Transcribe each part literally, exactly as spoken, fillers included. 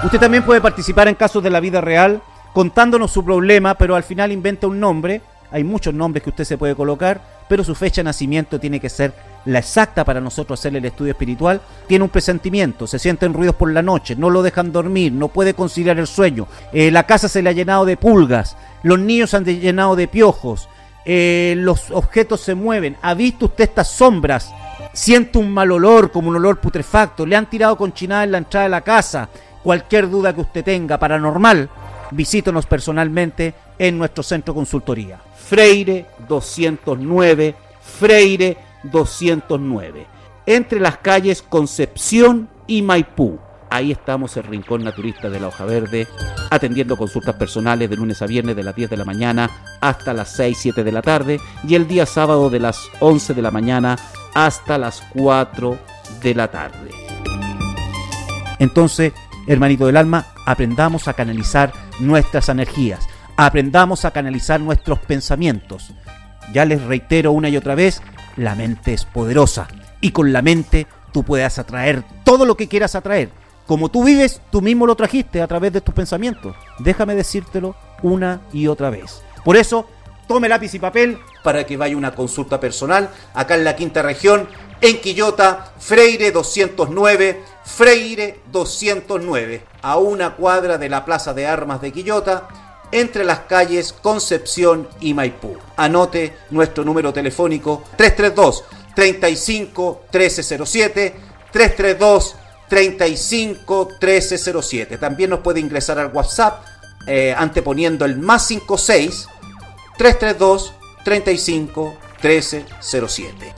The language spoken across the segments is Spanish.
Usted también puede participar en casos de la vida real, contándonos su problema, pero al final inventa un nombre. Hay muchos nombres que usted se puede colocar, pero su fecha de nacimiento tiene que ser la exacta para nosotros hacerle el estudio espiritual. Tiene un presentimiento, se sienten ruidos por la noche, no lo dejan dormir, no puede conciliar el sueño, eh, la casa se le ha llenado de pulgas, los niños se han llenado de piojos, eh, los objetos se mueven. ¿Ha visto usted estas sombras? Siente un mal olor, como un olor putrefacto, le han tirado conchinada en la entrada de la casa. Cualquier duda que usted tenga paranormal, visítenos personalmente en nuestro centro de consultoría. Freire doscientos nueve, Freire doscientos nueve, entre las calles Concepción y Maipú. Ahí estamos, el Rincón Naturista de la Hoja Verde, atendiendo consultas personales de lunes a viernes de las diez de la mañana hasta las seis, siete de la tarde, y el día sábado de las once de la mañana hasta las cuatro de la tarde. Entonces, hermanito del alma, aprendamos a canalizar nuestras energías, aprendamos a canalizar nuestros pensamientos. Ya les reitero una y otra vez, la mente es poderosa y con la mente tú puedes atraer todo lo que quieras atraer. Como tú vives, tú mismo lo trajiste a través de tus pensamientos. Déjame decírtelo una y otra vez. Por eso, tome lápiz y papel para que vaya una consulta personal acá en la quinta región, en Quillota, Freire doscientos nueve, Freire doscientos nueve, a una cuadra de la Plaza de Armas de Quillota, entre las calles Concepción y Maipú. Anote nuestro número telefónico tres tres dos, treinta y cinco, trece cero siete, tres tres dos, treinta y cinco, trece cero siete. También nos puede ingresar al WhatsApp eh, anteponiendo el más cincuenta y seis, tres tres dos, treinta y cinco, trece cero siete.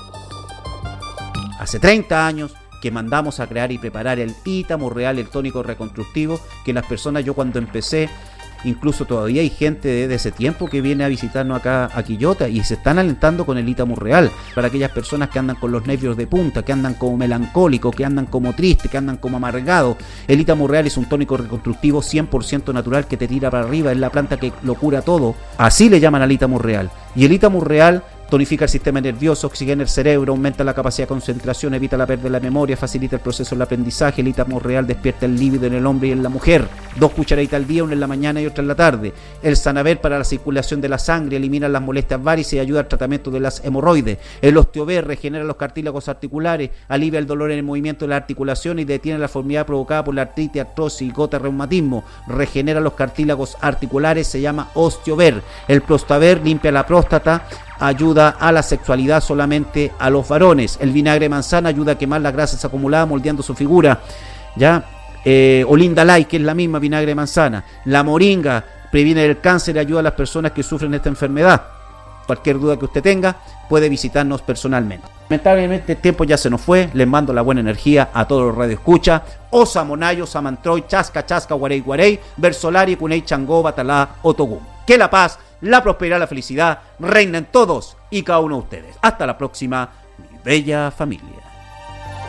Hace treinta años que mandamos a crear y preparar el Ítamo Real, el tónico reconstructivo, que las personas, yo cuando empecé, incluso todavía hay gente desde ese tiempo que viene a visitarnos acá a Quillota y se están alentando con el Ítamo Real, para aquellas personas que andan con los nervios de punta, que andan como melancólicos, que andan como tristes, que andan como amargados. El Ítamo Real es un tónico reconstructivo cien por ciento natural que te tira para arriba, es la planta que lo cura todo. Así le llaman al Ítamo Real. Y el Ítamo Real tonifica el sistema nervioso, oxigena el cerebro, aumenta la capacidad de concentración, evita la pérdida de la memoria, facilita el proceso del aprendizaje. El Ítamo Real despierta el líbido en el hombre y en la mujer. Dos cucharaditas al día, una en la mañana y otra en la tarde. El Sanaver para la circulación de la sangre, elimina las molestias varices y ayuda al tratamiento de las hemorroides. El Osteover regenera los cartílagos articulares, alivia el dolor en el movimiento de la articulación y detiene la deformidad provocada por la artritis, artrosis, gota, reumatismo. Regenera los cartílagos articulares, se llama Osteover. El Prostaver limpia la próstata, ayuda a la sexualidad solamente a los varones. El vinagre de manzana ayuda a quemar las grasas acumuladas moldeando su figura. Ya, eh, Olinda Light, que es la misma vinagre de manzana. La moringa previene el cáncer y ayuda a las personas que sufren esta enfermedad. Cualquier duda que usted tenga, puede visitarnos personalmente. Lamentablemente el tiempo ya se nos fue. Les mando la buena energía a todos los radioescuchas. Osa Monayo, Samantroy, Chasca, Chasca, Guarey, Guarey, Versolari, Cuney, Changó, Batalá, Otogún. Que la paz, la prosperidad, la felicidad reina en todos y cada uno de ustedes. Hasta la próxima, mi bella familia.